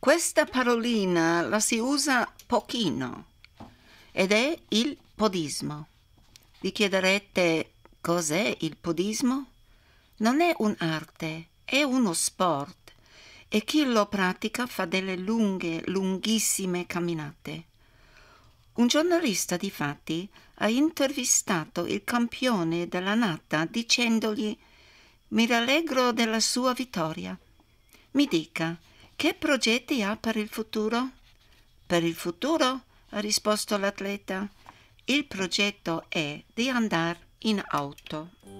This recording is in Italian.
Questa parolina la si usa pochino ed è il podismo. Vi chiederete cos'è il podismo? Non è un'arte, è uno sport e chi lo pratica fa delle lunghissime camminate. Un giornalista, difatti, ha intervistato il campione dell'annata dicendogli: «Mi rallegro della sua vittoria. Mi dica, che progetti ha per il futuro?» «Per il futuro», ha risposto l'atleta, «il progetto è di andare in auto».